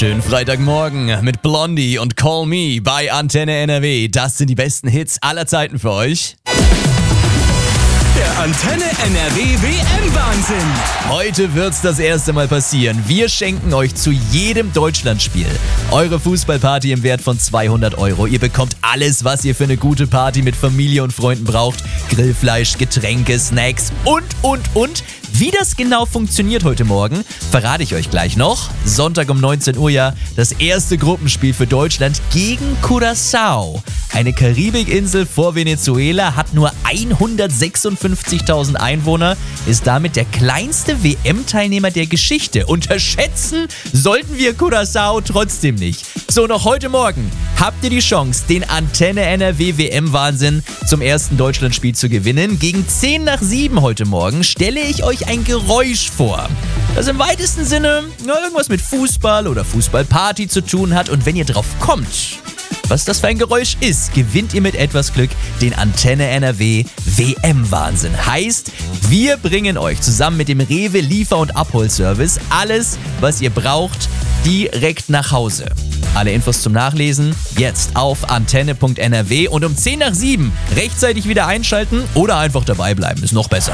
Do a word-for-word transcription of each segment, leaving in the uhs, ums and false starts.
Schönen Freitagmorgen mit Blondie und Call Me bei Antenne N R W. Das sind die besten Hits aller Zeiten für euch. Der Antenne N R W W M-Wahnsinn. Heute wird's das erste Mal passieren. Wir schenken euch zu jedem Deutschlandspiel eure Fußballparty im Wert von zweihundert Euro. Ihr bekommt alles, was ihr für eine gute Party mit Familie und Freunden braucht. Grillfleisch, Getränke, Snacks und, und, und. Wie das genau funktioniert heute Morgen, verrate ich euch gleich noch. Sonntag um neunzehn Uhr ja das erste Gruppenspiel für Deutschland gegen Curaçao. Eine Karibikinsel vor Venezuela, hat nur hundertsechsundfünfzigtausend Einwohner, ist damit der kleinste W M-Teilnehmer der Geschichte. Unterschätzen sollten wir Curaçao trotzdem nicht. So, noch heute Morgen habt ihr die Chance, den Antenne N R W W M-Wahnsinn zum ersten Deutschlandspiel zu gewinnen. Gegen zehn nach sieben heute Morgen stelle ich euch ein Geräusch vor, das im weitesten Sinne ja, irgendwas mit Fußball oder Fußballparty zu tun hat. Und wenn ihr drauf kommt, was das für ein Geräusch ist, gewinnt ihr mit etwas Glück den Antenne N R W W M-Wahnsinn. Heißt, wir bringen euch zusammen mit dem Rewe Liefer- und Abholservice alles, was ihr braucht, direkt nach Hause. Alle Infos zum Nachlesen jetzt auf antenne punkt n r w und um zehn nach sieben rechtzeitig wieder einschalten oder einfach dabei bleiben, ist noch besser.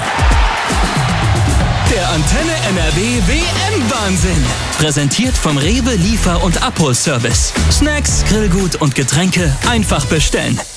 Der Antenne N R W W M-Wahnsinn. Präsentiert vom Rewe Liefer- und Abholservice. Snacks, Grillgut und Getränke einfach bestellen.